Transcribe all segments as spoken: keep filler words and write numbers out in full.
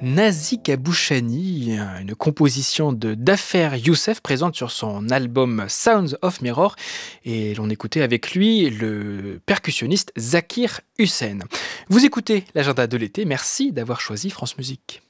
Nazi Kabouchani, une composition de Dafer Youssef présente sur son album Sounds of Mirror, et l'on écoutait avec lui le percussionniste Zakir Hussein. Vous écoutez l'agenda de l'été, merci d'avoir choisi France Musique.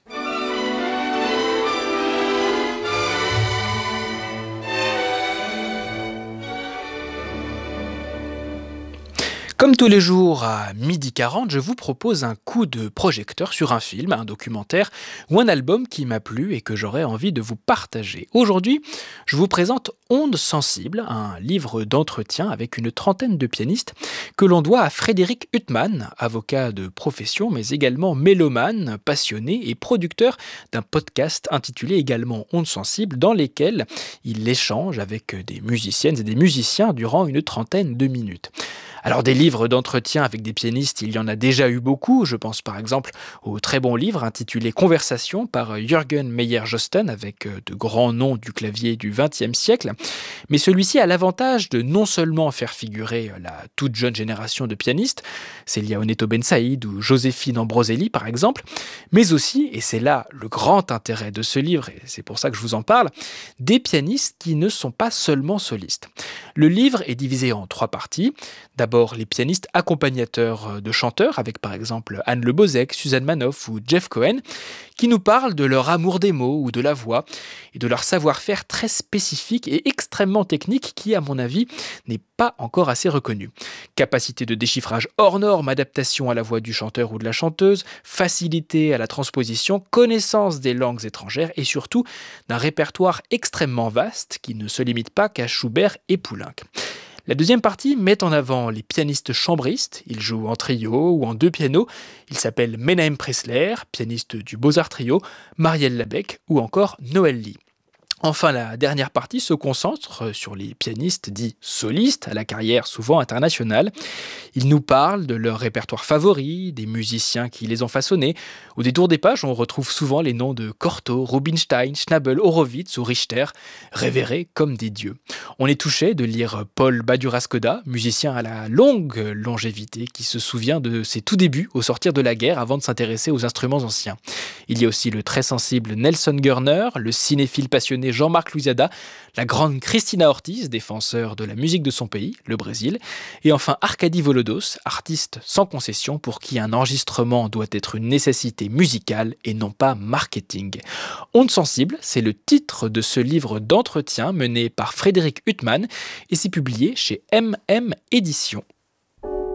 Comme tous les jours à midi quarante, je vous propose un coup de projecteur sur un film, un documentaire ou un album qui m'a plu et que j'aurais envie de vous partager. Aujourd'hui, je vous présente Ondes sensibles, un livre d'entretien avec une trentaine de pianistes que l'on doit à Frédéric Huttman, avocat de profession mais également mélomane, passionné et producteur d'un podcast intitulé également Ondes sensibles dans lesquels il échange avec des musiciennes et des musiciens durant une trentaine de minutes. Alors des livres d'entretien avec des pianistes, il y en a déjà eu beaucoup. Je pense par exemple au très bon livre intitulé Conversation par Jürgen Meyer-Josten avec de grands noms du clavier du vingtième siècle. Mais celui-ci a l'avantage de non seulement faire figurer la toute jeune génération de pianistes, Célia Oneto Bensaïd ou Joséphine Ambroselli par exemple, mais aussi, et c'est là le grand intérêt de ce livre, et c'est pour ça que je vous en parle, des pianistes qui ne sont pas seulement solistes. Le livre est divisé en trois parties. D'abord, les pianistes accompagnateurs de chanteurs, avec par exemple Anne Le Bozec, Suzanne Manoff ou Jeff Cohen, qui nous parlent de leur amour des mots ou de la voix, et de leur savoir-faire très spécifique et extrêmement technique qui, à mon avis, n'est pas encore assez reconnu. Capacité de déchiffrage hors norme, adaptation à la voix du chanteur ou de la chanteuse, facilité à la transposition, connaissance des langues étrangères et surtout d'un répertoire extrêmement vaste qui ne se limite pas qu'à Schubert et Poulenc. La deuxième partie met en avant les pianistes chambristes. Ils jouent en trio ou en deux pianos. Ils s'appellent Menahem Pressler, pianiste du Beaux-Arts Trio, Marielle Labec ou encore Noël Lee. Enfin, la dernière partie se concentre sur les pianistes dits solistes, à la carrière souvent internationale. Ils nous parlent de leur répertoire favori, des musiciens qui les ont façonnés. Au détour des pages, on retrouve souvent les noms de Cortot, Rubinstein, Schnabel, Horowitz ou Richter, révérés comme des dieux. On est touché de lire Paul Badiou-Rascoda, musicien à la longue longévité, qui se souvient de ses tout débuts au sortir de la guerre avant de s'intéresser aux instruments anciens. Il y a aussi le très sensible Nelson Gurner, le cinéphile passionné Jean-Marc Louisiada, la grande Cristina Ortiz, défenseur de la musique de son pays, le Brésil, et enfin Arkady Volodos, artiste sans concession pour qui un enregistrement doit être une nécessité musicale et non pas marketing. Ondes sensibles, c'est le titre de ce livre d'entretien mené par Frédéric Huttman et c'est publié chez M M Éditions.